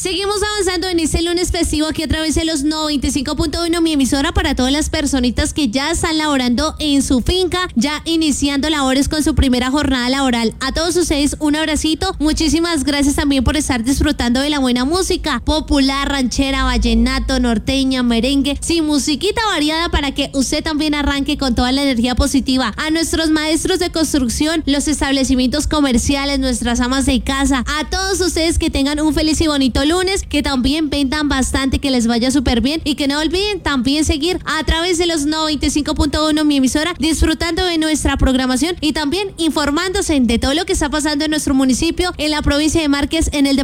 Seguimos avanzando en este lunes festivo aquí a través de los 95.1, mi emisora, para todas las personitas que ya están laborando en su finca, ya iniciando labores con su primera jornada laboral. A todos ustedes un abracito, muchísimas gracias también por estar disfrutando de la buena música, popular, ranchera, vallenato, norteña, merengue, sí, musiquita variada para que usted también arranque con toda la energía positiva. A nuestros maestros de construcción, los establecimientos comerciales, nuestras amas de casa, a todos ustedes que tengan un feliz y bonito lunes, que también vendan bastante, que les vaya súper bien y que no olviden también seguir a través de los 95.1, mi emisora, disfrutando de nuestra programación y también informándose de todo lo que está pasando en nuestro municipio, en la provincia de Márquez, en el